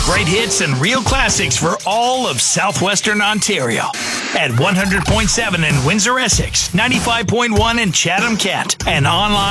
great hits and real classics for all of southwestern Ontario. At 100.7 in Windsor, Essex, 95.1 in Chatham, Kent, and online